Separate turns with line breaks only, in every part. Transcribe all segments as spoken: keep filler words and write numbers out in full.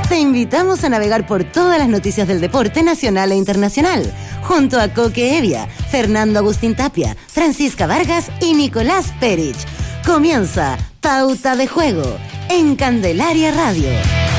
te invitamos a navegar por todas las noticias del deporte nacional e internacional, junto a Coque Evia, Fernando Agustín Tapia, Francisca Vargas y Nicolás Perich. Comienza Pauta de Juego en Candelaria Radio.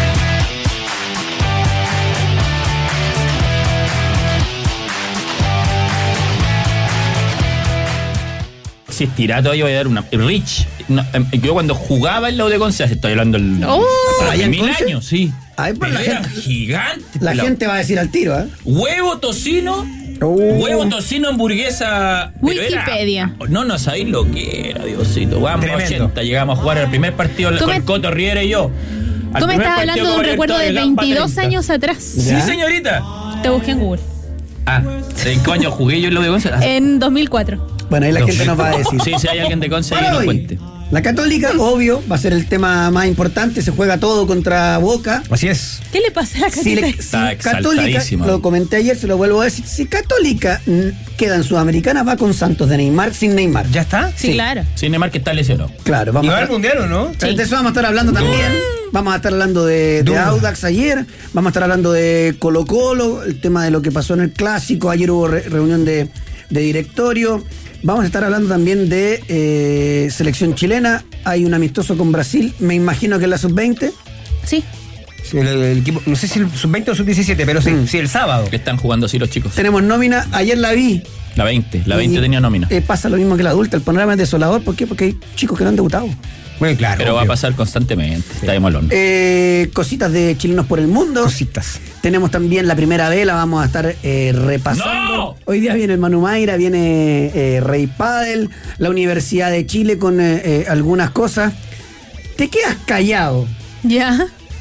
Existirá todavía, voy a dar una Rich. No, yo cuando jugaba en la U de Conce, estoy hablando del
oh,
hace mil años, sí.
Ay, pues la
era
gente,
gigante.
La
la,
gente va a decir al tiro, ¿eh?
Huevo tocino.
Oh.
Huevo tocino, hamburguesa.
Wikipedia.
Era, no, no sabéis lo que era, Diosito. Vamos, ochenta. Llegamos a jugar el primer partido con
me,
Coto Riera y yo.
Tú me estás hablando de un recuerdo de veintidós años atrás.
¿Ya? Sí, señorita.
Te busqué en Google.
Ah, ¿en qué año jugué yo en la U de Conce?
En dos mil cuatro.
Bueno, ahí la gente nos va a decir.
Sí, si hay alguien de Conce, que nos cuente.
La Católica, obvio, va a ser el tema más importante. Se juega todo contra Boca.
Así es.
¿Qué le pasa a la
si
Católica?
le, si Católica, lo comenté ayer, se lo vuelvo a decir. Si Católica queda en Sudamericana, va con Santos de Neymar, sin Neymar.
¿Ya está?
Sí, sí. Claro.
Sin Neymar, que está lesionado.
Claro, vamos
¿Y va
a
al mundial o no?
Sí. De eso vamos a estar hablando también. Vamos a estar hablando de, de Audax ayer. Vamos a estar hablando de Colo Colo, el tema de lo que pasó en el Clásico. Ayer hubo re- reunión de, de directorio. Vamos a estar hablando también de eh, selección chilena. Hay un amistoso con Brasil, me imagino que es la sub veinte.
Sí.
Sí, el, el equipo, no sé si el sub veinte o sub diecisiete, pero sí, mm. sí, el sábado.
Que están jugando así los chicos.
Tenemos nómina, ayer la vi.
La veinte, la veinte
y,
tenía nómina.
Eh, pasa lo mismo que la adulta, el panorama es desolador. ¿Por qué? Porque hay chicos que no han debutado.
Muy claro.
Pero obvio. Va a pasar constantemente. Sí. Está de molón.
Eh, cositas de chilenos por el mundo.
Cositas.
Tenemos también la primera vela, vamos a estar eh, repasando.
¡No!
Hoy día viene el Manu Mayra, viene eh, Rey Padel, la Universidad de Chile con eh, eh, algunas cosas. Te quedas callado.
Ya.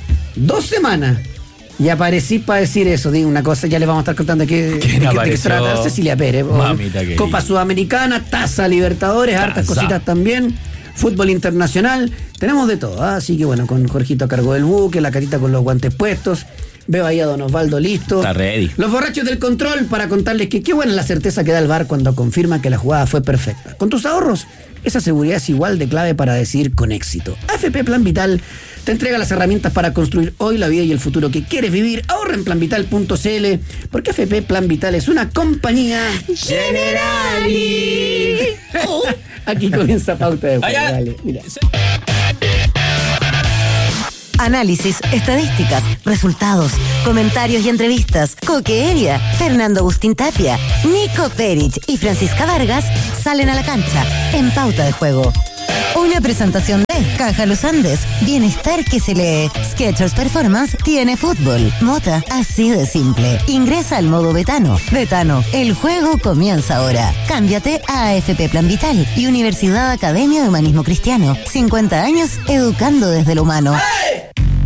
Dos semanas. Y aparecí para decir eso. Digo una cosa, ya les vamos a estar contando que, de,
¿Quién
de,
apareció?
de qué se trata. Cecilia Pérez.
Mamita querida.
Copa Sudamericana, Taza Libertadores,
Taza.
Hartas cositas también. Fútbol internacional, tenemos de todo, ¿eh? Así que bueno, con Jorgito a cargo del buque, la Catita con los guantes puestos, veo ahí a Don Osvaldo listo.
Está ready.
Los borrachos del control para contarles que qué buena la certeza que da el V A R cuando confirma que la jugada fue perfecta. Con tus ahorros, esa seguridad es igual de clave para decidir con éxito. A F P Plan Vital te entrega las herramientas para construir hoy la vida y el futuro que quieres vivir. Ahorra en plan vital punto c l, porque A F P Plan Vital es una compañía Generali. Oh. Aquí comienza Pauta de Juego. Dale, mira.
Análisis, estadísticas, resultados, comentarios y entrevistas. Coque Evia, Fernando Agustín Tapia, Nico Perich y Francisca Vargas salen a la cancha en Pauta de Juego. Una presentación de Caja Los Andes, bienestar que se lee. Skechers Performance tiene fútbol. Mota, así de simple. Ingresa al modo Betano. Betano, el juego comienza ahora. Cámbiate a A F P Plan Vital y Universidad Academia de Humanismo Cristiano. cincuenta años educando desde lo humano.
¡Hey!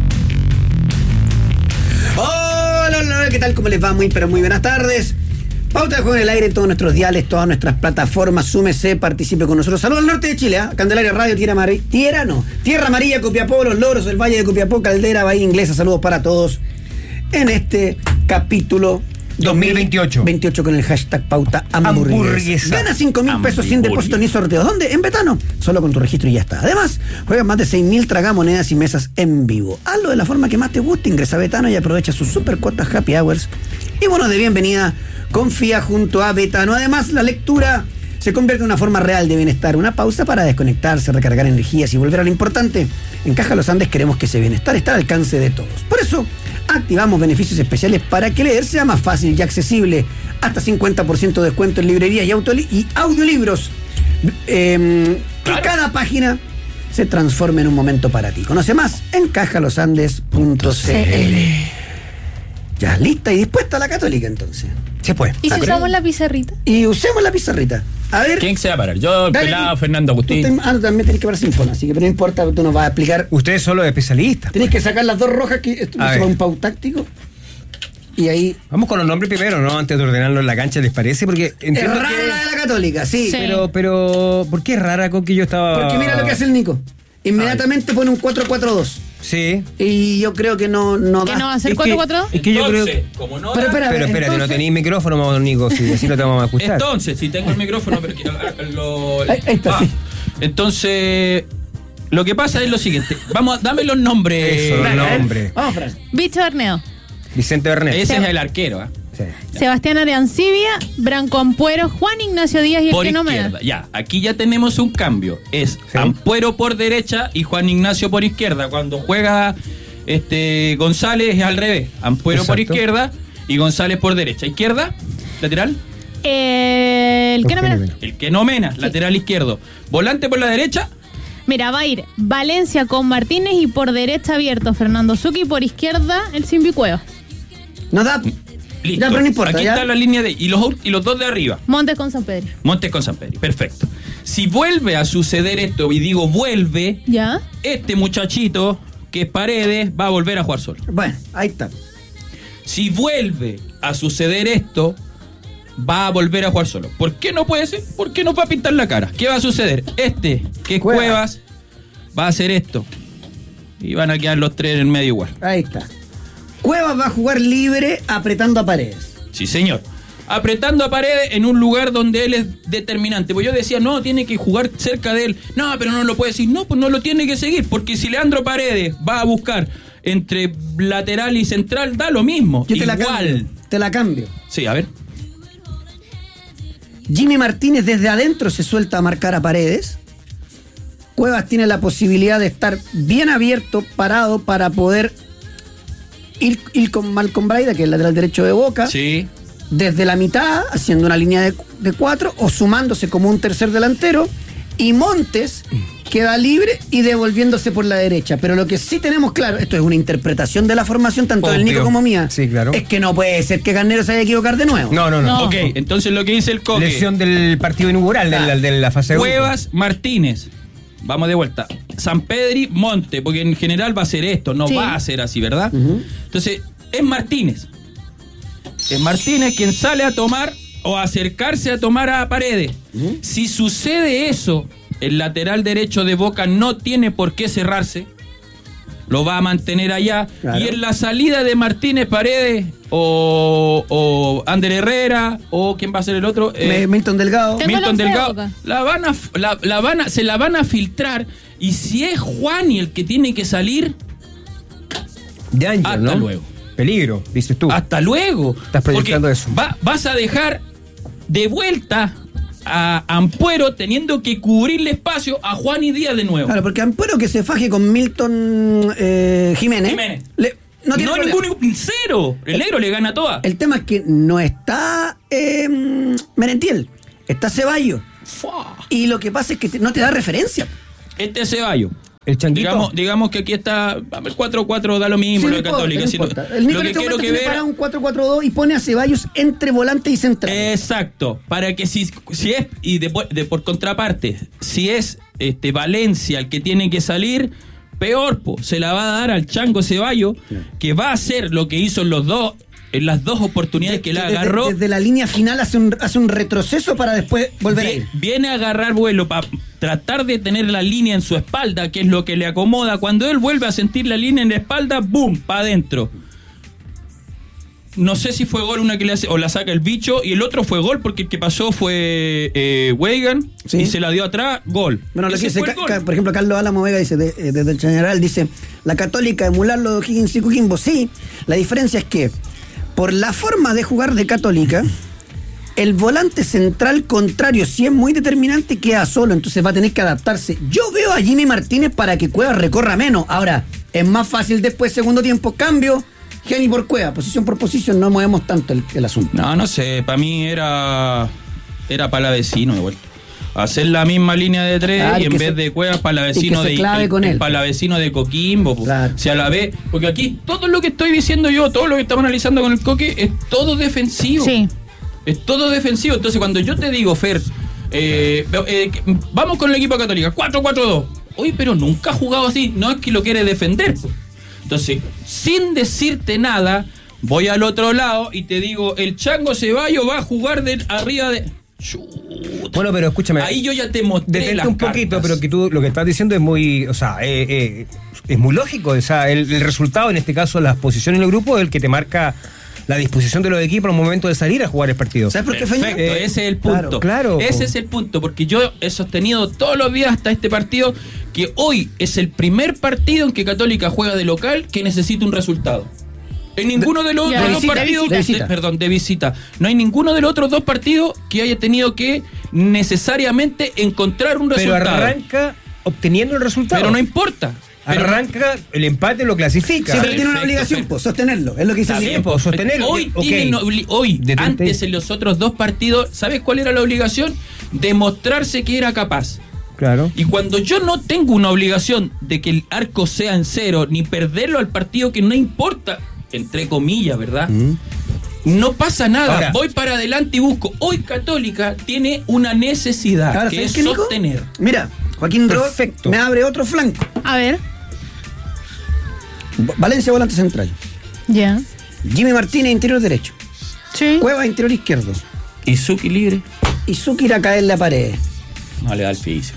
Hola, hola, ¿qué tal? ¿Cómo les va? Muy, pero muy buenas tardes. Pauta de Juego en el aire en todos nuestros diales, todas nuestras plataformas. Súmese, participe con nosotros. Saludos al norte de Chile, ¿eh? Candelaria Radio, Tierra Amarilla. Tierra no. Tierra Amarilla, Copiapó, Los Loros, el Valle de Copiapó, Caldera, Bahía Inglesa. Saludos para todos en este capítulo
dos mil veintiocho.
veintiocho con el hashtag Pauta Hamburguesa.
Hamburguesa.
Gana cinco mil pesos sin depósito ni sorteo. ¿Dónde? En Betano. Solo con tu registro y ya está. Además, juegan más de seis mil tragamonedas y mesas en vivo. Hazlo de la forma que más te guste. Ingresa a Betano y aprovecha sus super cuotas Happy Hours y bonos de bienvenida. Confía junto a Betano. Además, la lectura se convierte en una forma real de bienestar. Una pausa para desconectarse, recargar energías y volver a lo importante. En Caja Los Andes queremos que ese bienestar esté al alcance de todos. Por eso, activamos beneficios especiales para que leer sea más fácil y accesible. Hasta cincuenta por ciento de descuento en librerías y, autoli- y audiolibros. Eh, que cada página se transforme en un momento para ti. Conoce más en caja los andes punto c l. Ya, lista y dispuesta la Católica, entonces.
Se puede.
¿Y si usamos la pizarrita?
Y usemos la pizarrita. A ver.
¿Quién se va a parar? Yo, el
Dale,
pelado,
tú,
Fernando Agustín.
Tú te, ah, no, también tenés que parar sin fono, así que pero no importa, tú nos vas a explicar.
Ustedes son los especialistas.
Tenés que sacar las dos rojas, que esto
A
se va
ver.
un pau táctico. Y ahí.
Vamos con los nombres primero, ¿no? Antes de ordenarlo en la cancha, ¿les parece? Porque
Es
entiendo
rara
que...
la de la Católica, sí.
Sí.
Pero, pero, ¿por qué es rara, Coqui? Yo estaba...
Porque mira lo que hace el Nico. Inmediatamente pone un cuatro cuatro dos.
Sí.
Y yo creo que no, no
¿Que
da.
no va a ser
Es
cuatro
que-
cuatro?
Es que yo creo...
Entonces, como no
Pero
da-
espera,
Pero espérate,
entonces-
no tenéis micrófono, mamá Nico, sí, así no te vamos a escuchar.
Entonces, si tengo el micrófono, pero que- lo-
Ahí- ahí está,
ah,
sí.
Entonces, Lo que pasa es lo siguiente. Vamos, dame los nombres.
Eso, los
Dale,
nombres.
Vamos, Fran.
Bicho Berneo.
Vicente Bernet.
Ese es el arquero, ¿eh?
Sí.
Sebastián Ariancibia, Branco Ampuero, Juan Ignacio Díaz y el
Por
que no me
izquierda. Ya, aquí ya tenemos un cambio. Es
Sí.
Ampuero por derecha y Juan Ignacio por izquierda. Cuando juega este González es al revés. Ampuero por
Exacto.
izquierda y González por derecha. Izquierda, lateral.
Eh, el que no me
Eugenio Mena.
El que no mena, lateral izquierdo. Volante por la derecha.
Mira, va a ir Valencia con Martínez y por derecha abierto Fernando Zucchi, por izquierda el Simbicueo.
No da.
Listo.
Ya, pero no importa.
Aquí
ya.
está la línea de. Y los, y los dos de arriba.
Montes con San Pedro.
Montes con San Pedro. Perfecto. Si vuelve a suceder esto, y digo vuelve,
¿Ya?
este muchachito, que es Paredes, va a volver a jugar solo.
Bueno, ahí está.
Si vuelve a suceder esto, va a volver a jugar solo. ¿Por qué no puede ser? ¿Por qué no va a pintar la cara? ¿Qué va a suceder? Este, que es
Cuevas.
Cuevas, va a hacer esto. Y van a quedar los tres en el medio igual.
Ahí está. Cuevas va a jugar libre apretando a Paredes.
Sí, señor. Apretando a Paredes en un lugar donde él es determinante. Pues yo decía, no, tiene que jugar cerca de él. No, pero no lo puede decir. No, pues no lo tiene que seguir. Porque si Leandro Paredes va a buscar entre lateral y central, da lo mismo.
Yo te la
igual.
cambio. Te la cambio.
Sí, a ver.
Jimmy Martínez desde adentro se suelta a marcar a Paredes. Cuevas tiene la posibilidad de estar bien abierto, parado, para poder ir, ir con Malcolm Braida, que es el lateral derecho de Boca,
Sí.
desde la mitad, haciendo una línea de, de cuatro, o sumándose como un tercer delantero, y Montes queda libre y devolviéndose por la derecha. Pero lo que sí tenemos claro, esto es una interpretación de la formación, tanto del
Obvio.
Nico como mía,
Sí, claro.
es que no puede ser que Garnero se vaya a equivocar de nuevo.
No, no, no.
No.
Ok, entonces lo que dice el Coque.
Lesión del partido inaugural, de, la, de la fase uno.
Cuevas, Martínez. Vamos de vuelta. San Pedri, Monte, porque en general va a ser esto, no
Sí.
va a ser así, ¿verdad? Entonces, es Martínez. Es Martínez quien sale a tomar o a acercarse a tomar a Paredes. Si sucede eso, el lateral derecho de Boca no tiene por qué cerrarse. Lo va a mantener allá.
Claro.
Y en la salida de Martínez, Paredes o, o Ander Herrera o ¿quién va a ser el otro?
Me-
Eh,
Milton Delgado.
Tengo
Milton
la fe,
Delgado,
Boca.
la van a, la, la van a, se la van a filtrar. Y si es Juani el que tiene que salir,
De Ángel,
hasta
¿no?
luego.
Peligro, dices tú.
Hasta luego.
Estás proyectando
Porque
eso.
va- vas a dejar de vuelta a Ampuero teniendo que cubrirle espacio a Juani Díaz de nuevo.
Claro, porque Ampuero que se faje con Milton eh, Jiménez.
Jiménez.
le- no tiene problema.
ningún cero. El negro le gana toda.
El tema es que no está eh, Merentiel, está Ceballos.
Fua.
Y lo que pasa es que te- no te da referencia.
Este es Ceballos.
El changuito.
Digamos, digamos que aquí está el cuatro cuatro, da lo mismo,
Sí,
lo
no
de
importa,
Católica.
no
si no-
importa. El Nico
lo
en
que
este
quiero
momento
que
tiene para
ver.
un cuatro cuatro dos y pone a Ceballos entre volante y central.
Exacto, para que si, si es, y de, de- por contraparte, si es este Valencia el que tiene que salir, peor, po, se la va a dar al Chango Ceballos, que va a hacer lo que hizo en los dos, en las dos oportunidades que la
Desde-
agarró.
Desde la línea final hace un, hace un retroceso para después volver a
Vi-
ir.
Viene a agarrar vuelo para tratar de tener la línea en su espalda, que es lo que le acomoda. Cuando él vuelve a sentir la línea en la espalda, ¡boom!, para adentro. No sé si fue gol una que le hace, o la saca el bicho, y el otro fue gol porque el que pasó fue eh, Weigan,
Sí.
y se la dio atrás, gol.
Bueno, lo
Ese
que dice,
fue el
Ca-
gol.
Ca- por ejemplo, Carlos Álamo Vega dice, de- eh, desde el General, dice, la Católica emular lo de O'Higgins y Coquimbo. Sí, la diferencia es que, por la forma de jugar de Católica, el volante central contrario, si es muy determinante, queda solo, entonces va a tener que adaptarse. Yo veo a Jimmy Martínez para que Cueva recorra menos. Ahora, es más fácil después, segundo tiempo, cambio, Geni por Cueva, posición por posición, no movemos tanto el, el asunto.
No, no sé, para mí era era para la vecino de vuelta. Hacer la misma línea de tres
Claro,
y
y
en
que
vez
se-
de Cuevas para la
y que
vecino
se
de
clave con él.
para la vecino de Coquimbo, pues.
Claro.
Si a la vez, porque aquí todo lo que estoy diciendo yo, todo lo que estamos analizando con el Coque es todo defensivo.
Sí.
Es todo defensivo. Entonces, cuando yo te digo, Fer, eh, eh, que- vamos con el equipo Católica, cuatro cuatro dos. Oye, pero nunca ha jugado así. No es que lo quiere defender. Pues. Entonces, sin decirte nada, voy al otro lado y te digo, el Chango Ceballos va a jugar de arriba de... Chuta.
Bueno, pero escúchame.
Ahí yo ya te mostré
Detente
las
un poquito,
cartas.
pero que tú lo que estás diciendo es muy, o sea, eh, eh, es muy lógico. O sea, el, el resultado, en este caso, las posiciones en el grupo, es el que te marca la disposición de los equipos al momento de salir a jugar el partido.
¿Sabes por qué,
Perfecto,
Feña?
ese es el
claro,
punto.
claro.
Ese es el punto, porque yo he sostenido todos los días hasta este partido que hoy es el primer partido en que Católica juega de local que necesita un resultado. En ninguno de los
Ya,
otros
de
dos
visita,
partidos,
de visita.
de- perdón, de visita, no hay ninguno de los otros dos partidos que haya tenido que necesariamente encontrar un
Pero
resultado.
arranca obteniendo el resultado.
Pero no importa. Pero
Arranca, el empate lo clasifica.
Siempre tiene una
Perfecto,
obligación,
perfecto.
pues, sostenerlo. Es lo que dice
Está
el
bien,
equipo.
pues, sostenerlo.
Hoy,
Ok.
tienen obli- hoy
De treinta y-
antes en los otros dos partidos, ¿sabes cuál era la obligación? Demostrarse que era capaz.
Claro.
Y cuando yo no tengo una obligación de que el arco sea en cero, ni perderlo al partido que no importa, entre comillas, ¿verdad? No pasa nada,
Ahora-
voy para adelante y busco. Hoy Católica tiene una necesidad
Ahora,
que
¿sabes
es
qué, Nico?
sostener.
Mira, Joaquín Ross
Perfecto.
me abre otro flanco.
A ver,
Valencia, volante central.
ya.
Jimmy Martínez, interior derecho.
Sí.
Cueva, interior izquierdo.
Y Suki libre,
Y Zuki irá a caer en la pared.
no le da el piso.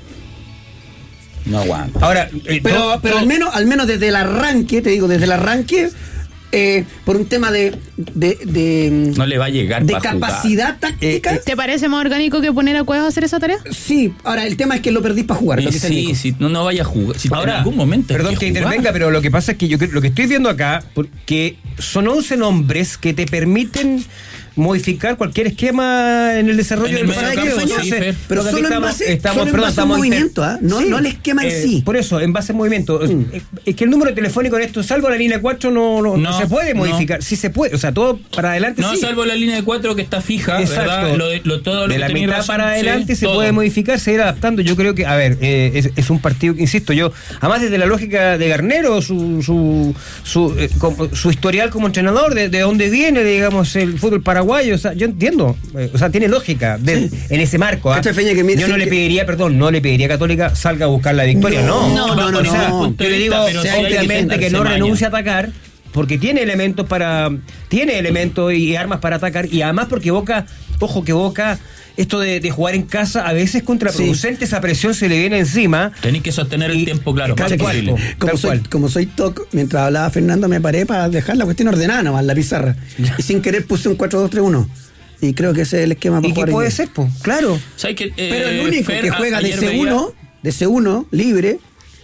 No aguanta.
Ahora, eh,
Pero,
todo-
pero
todo-
al menos, al menos desde el arranque, te digo, desde el arranque, eh, por un tema de, de, de,
No le va a llegar
de
pa' jugar.
capacidad táctica.
Eh, eh,
¿Te parece más orgánico que poner a Cuevas a hacer esa tarea?
Sí, ahora el tema es que lo perdís para jugar.
Y
lo que dice el
sí,
Nico.
sí, no, no vaya a jugar. Si
Ahora,
en algún momento. hay
perdón que,
jugar.
intervenga, pero lo que pasa es que yo creo- lo que estoy viendo acá, porque son once nombres que te permiten modificar cualquier esquema en el desarrollo
En el
del
medio
partido.
campo,
Entonces,
sí, Fer.
Pero
entonces
solo en
estamos-
base-
estamos,
solo en
perdón,
base a
estamos
movimiento,
inter-
¿ah? No- no el esquema en sí.
Por eso, en base a movimiento.
Mm.
Es, es que el número telefónico en esto, salvo la línea cuatro, no, no, no
No,
se puede
no.
modificar. Sí se puede, o sea, todo para adelante
No,
sí.
salvo la línea de cuatro que está fija,
Exacto.
¿verdad? Lo de, lo, todo lo
de
que
la
tenía
mitad
razón,
para adelante
sí,
se
todo.
puede modificar, se ir adaptando. Yo creo que, a ver, eh, es, es un partido, insisto, yo, además desde la lógica de Garnero, su su, su, eh, como- su historial como entrenador, de, de dónde viene, digamos, el fútbol paraguayo, o sea, yo entiendo, eh, o sea, tiene lógica de- en ese marco. ¿ah?
Cacha, Feña, que mira,
Yo no
sí
le
que-
pediría, perdón, no le pediría a Católica salga a buscar la victoria, no.
No, no, no,
O sea,
no.
Yo le digo,
Pero sí hay que
obviamente, que no
defenderse,
renuncie a
maña.
atacar, porque tiene elementos para tiene elementos y armas para atacar, y además porque Boca, ojo que Boca, esto de, de jugar en casa a veces es contraproducente, esa presión se le viene encima.
Tenéis que sostener el
Y-
tiempo, claro,
tal
más
cual,
posible.
po.
Como
Tal
soy,
cual.
como soy toc, mientras hablaba Fernando me paré para dejar la cuestión ordenada nomás, la pizarra. Y sin querer puse un cuatro dos tres uno. Y creo que ese es el esquema para
¿Y qué
jugar hoy
puede
día.
ser, pues? Claro.
¿Sabes qué? Eh,
Pero el único
Fer,
que
a-
juega de
ayer
C uno,
veía-
de C uno, libre,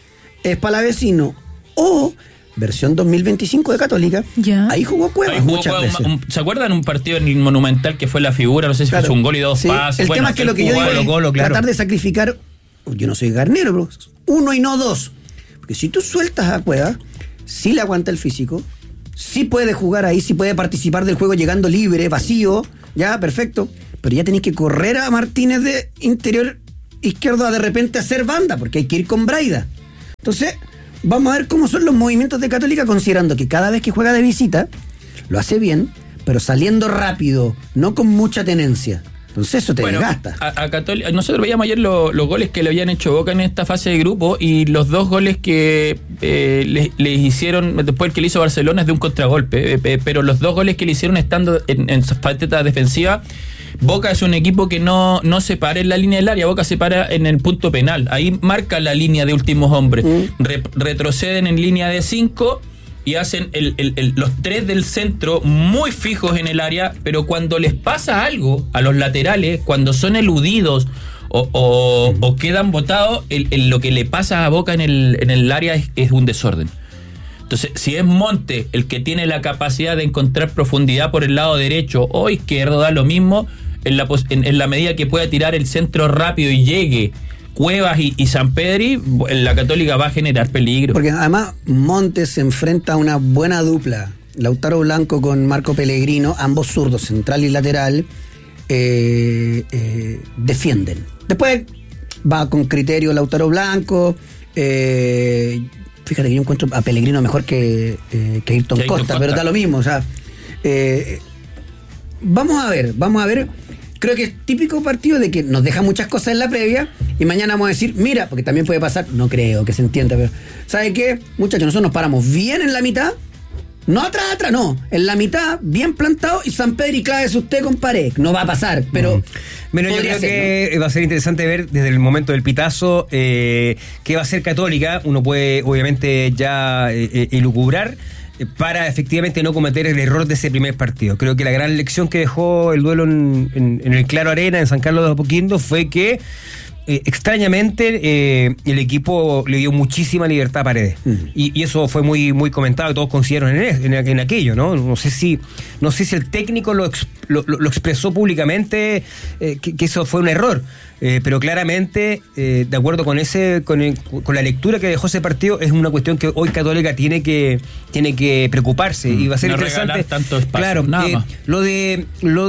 es Palavecino o versión dos mil veinticinco de Católica.
Ya.
Ahí jugó Cuevas
Ahí jugó
muchas
Cueva,
veces.
un- un- ¿Se acuerdan un partido en el Monumental que fue la figura? No sé si
Claro.
fue un gol y dos
Sí,
pases.
El
Bueno,
tema es que
él
lo que yo
jugó
digo
a
es
los
Colo, claro.
tratar de sacrificar, yo no soy Garnero, pero uno y no dos. Porque si tú sueltas a Cueva, sí le aguanta el físico, sí puede jugar ahí, sí puede participar del juego llegando libre, vacío, ya, perfecto. Pero ya tenéis que correr a Martínez de interior izquierdo a de repente hacer banda, porque hay que ir con Braida. Entonces, vamos a ver cómo son los movimientos de Católica, considerando que cada vez que juega de visita, lo hace bien, pero saliendo rápido, no con mucha tenencia. Entonces eso te
Bueno,
desgasta.
a, a Católica, nosotros veíamos ayer lo- los goles que le habían hecho Boca en esta fase de grupo y los dos goles que eh, le, le hicieron, después el que le hizo Barcelona es de un contragolpe, eh, eh, pero los dos goles que le hicieron estando en, en su faceta defensiva, Boca es un equipo que no, no se para en la línea del área, Boca se para en el punto penal, ahí marca la línea de últimos hombres,
Mm.
Re- retroceden en línea de cinco y hacen el- el- el- los tres del centro muy fijos en el área, pero cuando les pasa algo a los laterales, cuando son eludidos o, o- o quedan botados, el- el- lo que le pasa a Boca en el, en el área es, es un desorden. Entonces, si es Monte el que tiene la capacidad de encontrar profundidad por el lado derecho o izquierdo, da lo mismo, en la, pos- en, en la medida que pueda tirar el centro rápido y llegue Cuevas y, y San Pedri, la Católica va a generar peligro.
Porque además Montes se enfrenta a una buena dupla. Lautaro Blanco con Marco Pellegrino, ambos zurdos, central y lateral, eh, eh, defienden. Después va con criterio Lautaro Blanco. eh, fíjate que yo encuentro a Pellegrino mejor que, eh, que Ayrton
Que Ayrton
Costa,
Costa.
pero da lo mismo. O sea, eh, vamos a ver, vamos a ver. Creo que es típico partido de que nos deja muchas cosas en la previa y mañana vamos a decir, mira, porque también puede pasar, no creo que se entienda, pero ¿sabe qué? Muchachos, nosotros nos paramos bien en la mitad, no atrás, atrás, no, en la mitad, bien plantado y San Pedro y clávese usted con pared. No va a pasar, pero...
Bueno, yo
podría
creo
ser,
que va a ser interesante ver desde el momento del pitazo eh, qué va a ser Católica. Uno puede, obviamente, ya eh, eh, elucubrar eh, para efectivamente no cometer el error de ese primer partido. Creo que la gran lección que dejó el duelo en, en- en el Claro Arena, en San Carlos de Apoquindo, fue que eh, extrañamente eh, el equipo le dio muchísima libertad a Paredes. Mm. Y, y eso fue muy muy comentado, todos coincidieron en, en, en aquello, ¿no? No sé si no sé si el técnico lo, lo, lo expresó públicamente, eh, que, que eso fue un error. Eh, pero claramente, eh, de acuerdo con ese, con, el, con la lectura que dejó ese partido, es una cuestión que hoy Católica tiene que tiene que preocuparse mm, y va a ser no interesante.
Tanto espacio,
claro,
nada
eh,
más.
lo de lo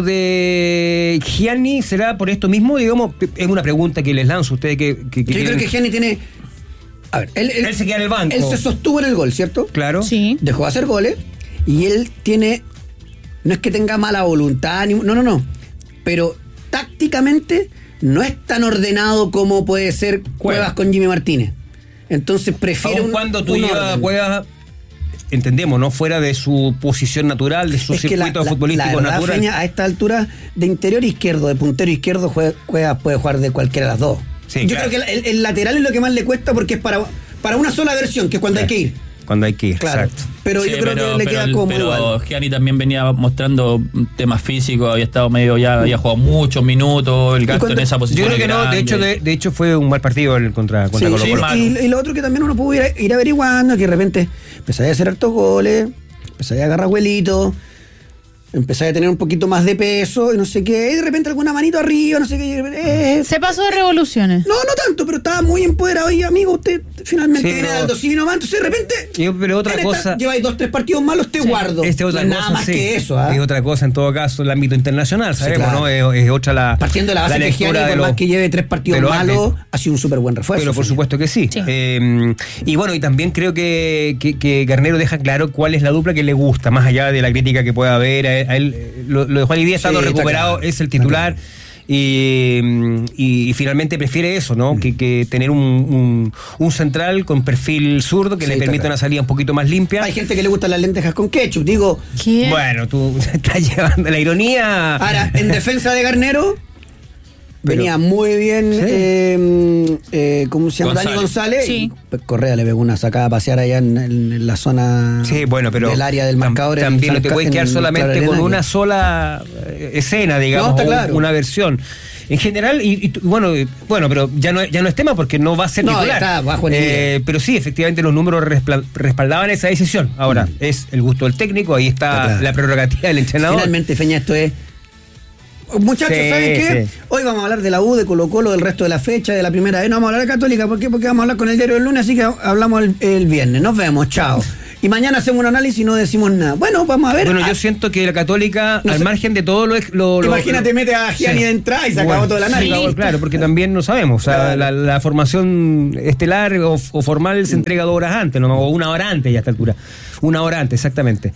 de Gianni será por esto mismo, digamos, es una pregunta que les lanzo a ustedes que, que, que
yo
tienen...
creo que Gianni tiene, a ver, él, él,
él se queda en el banco.
Él se sostuvo en el gol, ¿cierto?
Claro.
Sí.
Dejó de hacer goles y él tiene, no es que tenga mala voluntad, ni, no, no, no, pero tácticamente no es tan ordenado como puede ser Cuevas con Jimmy Martínez. Entonces prefiere
un, cuando tú llevas a Cuevas, entendemos, ¿no? Fuera de su posición natural, de su
es
circuito
la,
futbolístico
la, la
natural.
Feña, a esta altura, de interior izquierdo, de puntero izquierdo, Cuevas puede jugar de cualquiera de las dos.
Sí,
Yo
claro.
creo que el, el lateral es lo que más le cuesta porque es para, para una sola versión, que es cuando claro. hay que ir.
Cuando hay que ir,
claro.
exacto.
Pero
sí,
yo creo
pero,
que le
pero,
queda como
pero
igual.
Gianni también venía mostrando temas físicos, había estado medio ya, había jugado muchos minutos, el gasto en esa posición.
Yo creo que no, de hecho, de, de hecho fue un mal partido el contra, contra
sí,
Colo Colo.
Sí, y, y lo otro que también uno pudo ir, ir averiguando, que de repente empezáis a hacer hartos goles, empezáis a agarrar vuelitos, empezáis a tener un poquito más de peso y no sé qué, y de repente alguna manito arriba, no sé qué. Eh,
Se pasó de revoluciones.
No, no tanto, pero estaba muy empoderado y amigo, usted finalmente
sí,
viene
no.
Aldo Civi nomás, entonces de repente.
Yo, pero otra cosa.
Esta, lleváis dos, tres partidos malos, te
sí.
guardo.
Este otra
no
cosa,
nada más
sí.
que eso, ¿ah?
Es otra cosa en todo caso, el ámbito internacional, sabemos,
sí, claro.
¿no? Es, es otra la.
Partiendo de la base
la
que Gianni, por más que lleve tres partidos malos, ha sido un súper buen refuerzo.
Pero por
señor.
supuesto que sí.
sí.
Eh, y bueno, y también creo que, que, que Garnero deja claro cuál es la dupla que le gusta, más allá de la crítica que pueda haber. A él, a él lo, lo dejó hoy día estando sí, recuperado, claro. Es el titular. Y, y, y finalmente prefiere eso, ¿no? Mm. Que, que tener un, un, un central con perfil zurdo que sí, le permita claro. una salida un poquito más limpia.
Hay gente que le gusta las lentejas con ketchup, digo.
¿Qué?
Bueno, tú estás llevando la ironía.
Ahora, en defensa de Garnero, pero, venía muy bien, sí. eh, eh, ¿cómo se llama?
González.
Dani González.
Sí.
Y Correa le pegó una sacada a pasear allá en, en, en la zona
sí, bueno, pero
del área del marcador.
También no te puedes quedar solamente con una
área.
sola escena, digamos, no,
está claro.
una versión. En general, y, y bueno, bueno, pero ya no, ya no es tema porque no va a ser
no,
titular.
Está bajo
eh, pero sí, efectivamente los números respaldaban esa decisión. Ahora, mm. es el gusto del técnico, ahí está, está claro. la prerrogativa del entrenador.
Finalmente, Feña, esto es... Muchachos, sí, ¿saben qué? Sí. Hoy vamos a hablar de la U, de Colo Colo, del resto de la fecha, de la primera vez. No vamos a hablar de Católica, ¿por qué? Porque vamos a hablar con el diario del lunes, así que hablamos el, el viernes. Nos vemos, chao. Y mañana hacemos un análisis y no decimos nada. Bueno, vamos a ver.
Bueno,
ah,
yo siento que la Católica, no al sé, margen de todo lo... lo, lo
imagínate,
lo,
mete a Gianni sí. de entrada y se
bueno,
acabó todo el análisis.
Sí, claro, porque también no sabemos. O sea, claro. la, la formación estelar o, o formal se entrega dos horas antes, ¿no? O una hora antes ya a esta altura. Una hora antes, exactamente.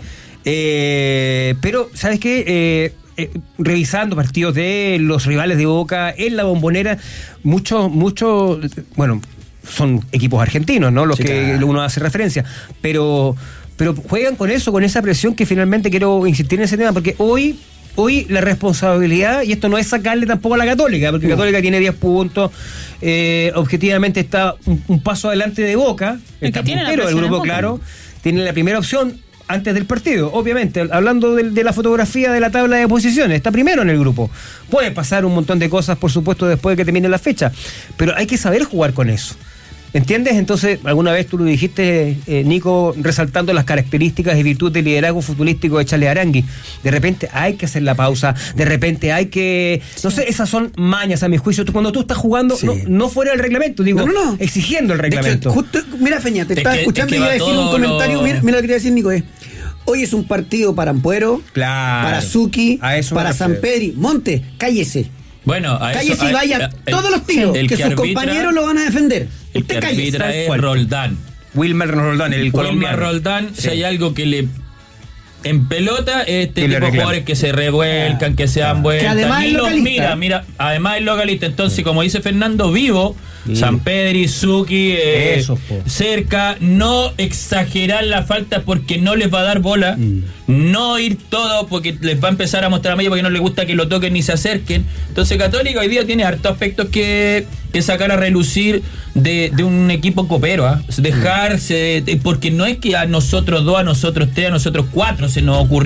Eh, pero, ¿sabes qué? Eh, Eh, revisando partidos de los rivales de Boca en la Bombonera, muchos, muchos, bueno, son equipos argentinos, ¿no? Los sí, que claro. uno hace referencia, pero, pero juegan con eso, con esa presión que finalmente quiero insistir en ese tema, porque hoy, hoy la responsabilidad, y esto no es sacarle tampoco a la Católica, porque no. Católica tiene diez puntos, eh, objetivamente está un, un paso adelante de Boca, el puntero del grupo, claro, tiene la primera opción antes del partido, obviamente, hablando de, de la fotografía de la tabla de posiciones, está primero en el grupo. Puede pasar un montón de cosas, por supuesto, después de que termine la fecha, pero hay que saber jugar con eso. ¿Entiendes? Entonces, alguna vez tú lo dijiste, eh, Nico, resaltando las características y virtudes del liderazgo futbolístico de Charles Arangui. De repente hay que hacer la pausa, de repente hay que... No sé, esas son mañas a mi juicio. Tú, cuando tú estás jugando, sí. no, no fuera del reglamento, digo, no, no, no. exigiendo el reglamento.
De hecho, justo, mira, Feña, te
es
estaba
que,
escuchando
es
y iba a decir un comentario. Lo... Mira, mira lo que quería decir, Nico, es... Hoy es un partido para Ampuero,
claro.
para Zucchi, para San Pedri. Monte, cállese.
Bueno, a
cállese
eso,
y vaya a, a, todos los tiros, que, que sus arbitra, compañeros lo van a defender.
El
Usted
que arbitra
cállese.
es Roldán.
Wilmer Roldán, el colombiano.
Wilmer Roldán,
sí.
Si hay algo que le... En pelota, este tipo de jugadores que se revuelcan, que se dan vueltas, ni los mira, mira, además es localista. Entonces, sí. como dice Fernando, vivo, sí. San Pedri, Zucchi, eh, Eso, cerca, no exagerar la falta porque no les va a dar bola, mm. no ir todo porque les va a empezar a mostrar a medio porque no les gusta que lo toquen ni se acerquen. Entonces, Católica hoy día tiene hartos aspectos que, que sacar a relucir de, de un equipo copero, ¿eh? Dejarse, de, porque no es que a nosotros dos, a nosotros tres, a nosotros cuatro se nos ocurrió.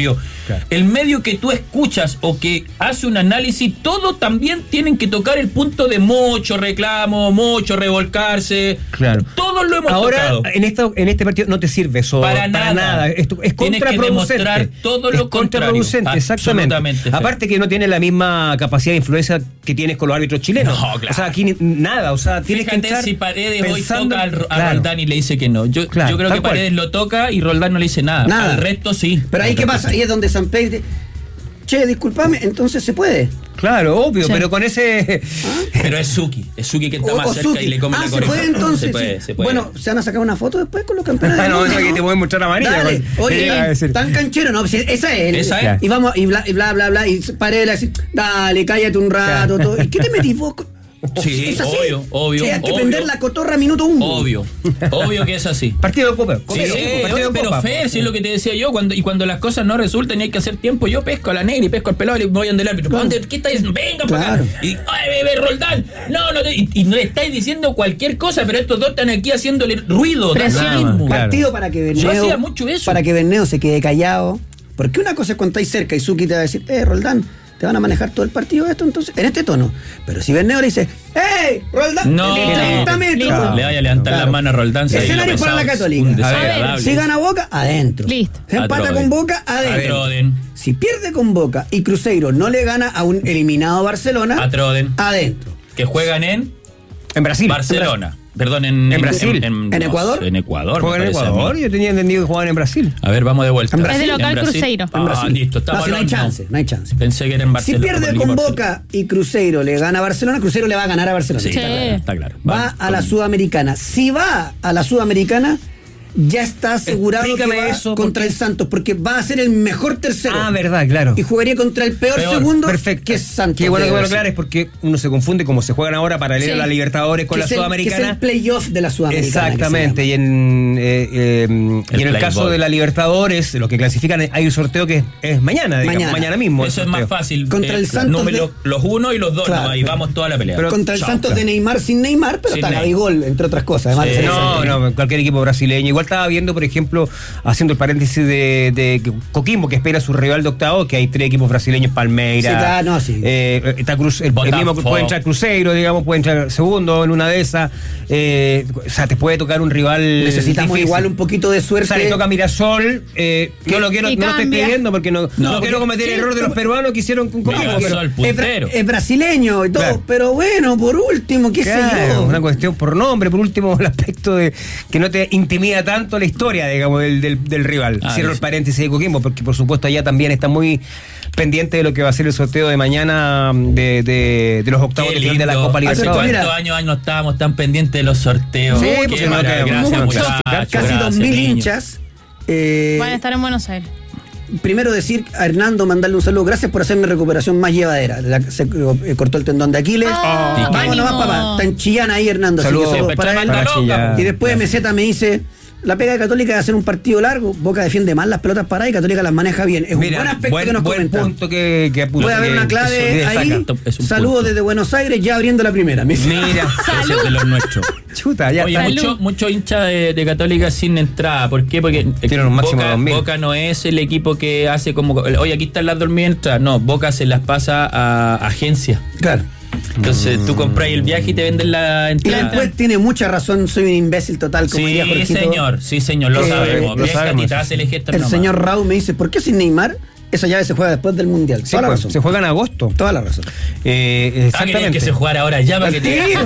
Claro.
El medio que tú escuchas o que hace un análisis, todo también tienen que tocar el punto de mucho reclamo, mucho revolcarse.
Claro.
Todos lo hemos
Ahora,
tocado.
en esta, en este partido no te sirve eso.
Para nada.
Esto es
Tienes que
contraproducente.
demostrar todo lo
es contraproducente,
contrario.
exactamente.
Absolutamente, Fer.
Aparte que no tiene la misma capacidad de influencia que tienes con los árbitros chilenos.
No, claro.
O sea, aquí ni- nada. O sea, tienes
Fíjate
que entrar
si Paredes hoy
pensando-
toca al- a
Claro.
Roldán y le dice que no. Yo,
Claro,
yo creo
tal
que
cual.
Paredes lo toca y Roldán no le dice nada.
Nada.
Al resto sí.
Pero ahí, ¿qué pasa? Ahí es donde San Pedro dice, che, discúlpame, entonces se puede.
Claro, obvio,
Sí.
pero con ese.
Pero es Suki. Es Suki que está
O-
más
o
cerca
Suki.
y le come
ah,
la
¿se
coreja.
puede entonces?
Se puede,
Sí.
se puede.
Bueno, ¿se van a sacar una foto después con los campeones?
Ah, no,
del
no,
mundo?
que te pueden mostrar amarilla.
Dale.
pues.
Oye,
Sí, iba a decir.
tan canchero, no, pues esa es.
Esa
es.
Y vamos, y bla, y bla, bla, bla, y Paredes le dice, dale, cállate un rato. Todo. ¿Y qué te metís vos?
Sí,
¿Es así?
obvio, obvio,
Sí, hay que
obvio.
prender la cotorra minuto uno.
Obvio. Obvio que es así.
Partido de Copa.
Sí,
Copa,
sí,
partido
oye,
de
pero
Copa.
Fer, si es lo que te decía yo, cuando, y cuando las cosas no resultan y hay que hacer tiempo, yo pesco a la negra y pesco al pelado y voy ante el árbitro.
Claro.
¿Dónde- ¿Qué estáis diciendo? Venga para
Claro.
acá. Y, ay, bebé, Roldán. No, no, te- y, y no le estáis diciendo cualquier cosa, pero estos dos están aquí haciéndole ruido. da
Presión.
lo mismo.
Claro.
Partido para que
Yo
Berneo,
hacía mucho eso.
para que Berneo se quede callado. Porque una cosa es cuando estáis cerca y Suki te va a decir, eh, Roldán, te van a manejar todo el partido esto, entonces, en este tono. Pero si Berneo le dice, ¡hey, Roldán!
No.
treinta metros.
Listo.
Le vaya a levantar
Claro.
las manos a Roldán. se
Escenario
ha ido
para la
pesado.
Católica.
Un
A
ver,
desagradable.
Si gana Boca, adentro.
Listo.
Se empata
Atroden.
con Boca, adentro.
Atroden.
Si pierde con Boca y Cruzeiro no le gana a un eliminado Barcelona,
Atroden.
adentro.
Que juegan en
En Brasil.
Barcelona. Perdón, en,
¿En Brasil?
¿En
no
Ecuador?
sé, En Ecuador. me
¿Juegan en
parece a mí.
Ecuador? Yo tenía entendido que jugaban en Brasil.
A ver, vamos de vuelta.
En Brasil.
Es de local
¿En Brasil?
Cruzeiro.
Ah,
En Brasil.
listo. Está
No, si no hay
balón,
chance, no hay chance.
Pensé que era en
Si
Barcelona.
pierde
por
con
Liga
Boca y Cruzeiro le gana a Barcelona, Cruzeiro le va a ganar a Barcelona.
Sí,
Sí.
está claro. Está claro.
Va
Vale,
a la
con-
Sudamericana. Si va a la Sudamericana, ya está asegurado que
Explícame
va
eso,
contra
porque-
el Santos, porque va a ser el mejor tercero.
Ah, verdad, claro.
Y jugaría contra el peor,
Peor,
segundo,
Perfecto.
que es Santos.
Qué bueno
de
que me lo
Brasil.
aclares porque uno se confunde como se juegan ahora paralelo
Sí.
a la Libertadores con
Que
la
es el-
Sudamericana.
Que es el playoff de la Sudamericana.
Exactamente,
que
y
se
en, eh, eh, y en el
Playboy.
caso de la Libertadores, lo que clasifican, hay un sorteo que es, es mañana, digamos,
Mañana.
mañana, mismo. el
Eso es más
sorteo.
fácil.
Contra el Santos
número-
de-
Los uno y los dos.
Claro.
No, y vamos toda la pelea.
Pero-
llama. Contra el
Chao,
Santos
claro.
de Neymar sin Neymar, pero
Sin
está
Neymar.
Gabigol, entre otras cosas. Además
Sí.
de ser
No,
excelente.
no, cualquier equipo brasileño. Igual estaba viendo, por ejemplo, haciendo el paréntesis de, de Coquimbo, que espera a su rival de octavo, que hay tres equipos brasileños, Palmeiras.
Sí, claro, no, sí.
eh, está Cruz, el, el
Botafogo.
mismo puede entrar Cruzeiro, digamos, puede entrar segundo en una de esas. Eh, o sea, te puede tocar un rival.
Necesitamos
difícil.
igual un poquito de
O
suerte.
sea, le toca a Mirasol. Eh, no lo quiero,
Y
no lo estoy
cambia.
pidiendo porque no, no,
No,
quiero cometer el error de los peruanos que hicieron con Coquimbo.
Mirasol,
pero-
el
es, bra-
puntero.
es brasileño y todo,
Claro.
pero bueno, por último, qué sé
Claro,
yo.
una cuestión por nombre, por último, el aspecto de que no te intimida tanto la historia, digamos, del, del, del rival.
Ah,
Cierro
sí.
el paréntesis de Coquimbo, porque por supuesto allá también está muy pendiente de lo que va a ser el sorteo de mañana de, de, de los octavos
Qué
de final de la
lindo.
Copa
¿Hace
Libertadores.
Mira.
cuántos años no estábamos tan pendientes de los sorteos?
Sí,
Qué
porque no
maravilla.
quedamos
Gracias,
mucho.
muchachos,
Casi
gracias,
dos mil
niños.
hinchas. Eh,
Van a estar en Buenos Aires.
Primero decir a Hernando, mandarle un saludo. Gracias por hacer mi recuperación más llevadera. La- se eh, cortó el tendón de Aquiles.
Ah,
Vámonos más,
ánimo.
papá. Tan chillana ahí, Hernando. Así que
Saludos.
saludos
Siempre
para él.
está loca.
Y después M Z me dice, la pega de Católica es hacer un partido largo. Boca defiende mal las pelotas paradas y Católica las maneja bien. Es
Mira,
un buen aspecto
buen,
que nos
buen
comentan.
punto que, que apunta,
Puede haber
que-
una
que
clave
destaca.
ahí.
Es un
Saludos
punto.
desde Buenos Aires, ya abriendo la primera. Me dice.
Mira, ese es de los nuestros.
Chuta, ya
Oye,
está.
Salud.
mucho, mucho hincha de, de Católica sin entrada. ¿Por qué? Porque
Tienen un máximo de
Boca,
dos mil.
Boca no es el equipo que hace como, oye, aquí están las dormidas entradas. No, Boca se las pasa a agencia.
Claro.
Entonces tú compras el viaje y te venden la
Y
entrada.
después tiene mucha razón, soy un imbécil total, como diría
Sí,
Jorgito.
señor, sí, señor, lo
Eh,
sabemos.
lo
Bien,
sabemos.
Catita, hace el gesto
El
nomás.
señor Raúl me dice, ¿por qué sin Neymar? Esa llave se juega después del Mundial.
Sí,
Toda la
pues,
razón.
se juega en agosto.
Toda la razón.
Eh,
Ah, querían
exactamente.
que se jugara ahora ya para que te
Tiro.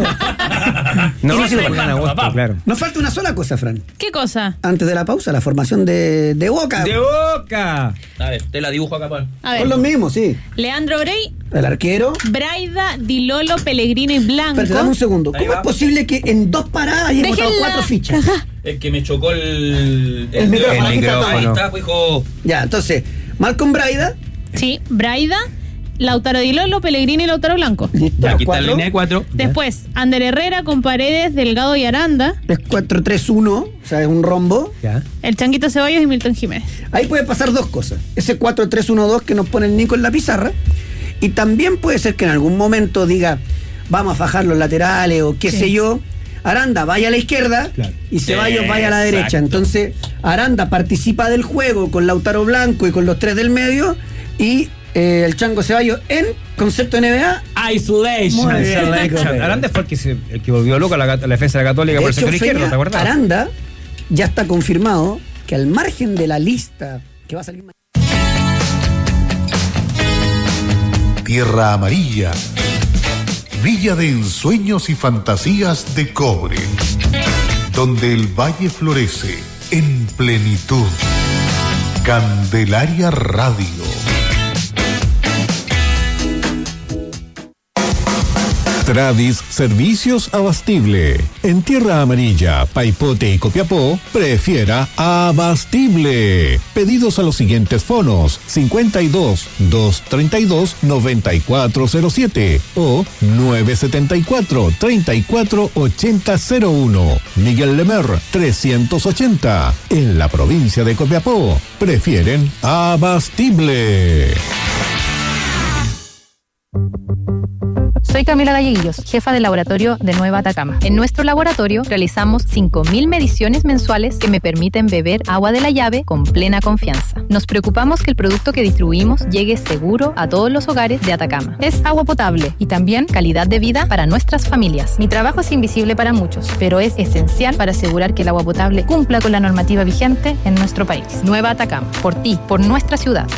No,
Y
se
se
juega en
manda,
agosto,
papá.
claro.
Nos falta una sola cosa, Fran.
¿Qué cosa?
Antes de la pausa, la formación de, de Boca.
¡De Boca!
A ver, te la dibujo acá, Pablo.
A ver.
Con los mismos, sí.
Leandro Brey,
El arquero.
Braida, Dilolo, Pellegrino y Blanco.
Espérate, dame un segundo.
Ahí
¿Cómo
va.
es posible que en dos paradas hayan botado
Déjenla.
cuatro fichas?
El que me chocó el,
El micrófono,
Ahí
aquí está
está, ahí
todo.
está, pues, hijo.
Ya, entonces, Malcolm Braida.
Sí, Braida, Lautaro Dilolo, Pellegrino y Lautaro Blanco.
Listo,
Ya,
los
aquí está la
cuatro.
línea de cuatro.
Después, Ander Herrera con Paredes, Delgado y Aranda.
Es cuatro tres uno, o sea, es un rombo.
Ya.
El Changuito Ceballos y Milton Jiménez.
Ahí puede pasar dos cosas. Ese cuatro tres uno dos que nos pone el Nico en la pizarra. Y también puede ser que en algún momento diga, vamos a fajar los laterales o qué
Sí.
sé yo. Aranda vaya a la izquierda
Claro.
y Ceballos vaya a la derecha.
Exacto.
Entonces, Aranda participa del juego con Lautaro Blanco y con los tres del medio y eh, el Chango Ceballos en concepto N B A.
Isolation.
Muy bien, Nico.
Aranda fue el que, se, el que volvió loco a la, a la defensa de la Católica
De
por el
hecho,
sector izquierdo,
Feña,
¿te acuerdas?
Aranda ya está confirmado que al margen de la lista que va a salir mañana.
Tierra Amarilla, Villa de ensueños y fantasías de cobre, donde el valle florece en plenitud. Candelaria Radio.
Tradis Servicios Abastible. En Tierra Amarilla, Paipote y Copiapó, prefiera Abastible. Pedidos a los siguientes fonos: cincuenta y dos, doscientos treinta y dos, noventa y cuatro cero siete o nueve setenta y cuatro, treinta y cuatro ochenta cero uno. Miguel Lemer, trescientos ochenta. En la provincia de Copiapó, prefieren Abastible.
Soy Camila Galleguillos, jefa del laboratorio de Nueva Atacama. En nuestro laboratorio realizamos cinco mil mediciones mensuales que me permiten beber agua de la llave con plena confianza. Nos preocupamos que el producto que distribuimos llegue seguro a todos los hogares de Atacama. Es agua potable y también calidad de vida para nuestras familias. Mi trabajo es invisible para muchos, pero es esencial para asegurar que el agua potable cumpla con la normativa vigente en nuestro país. Nueva Atacama, por ti, por nuestra ciudad.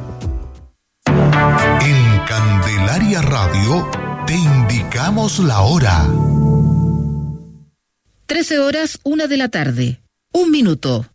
En Candelaria Radio te indicamos la hora.
trece horas, una de la tarde. Un minuto.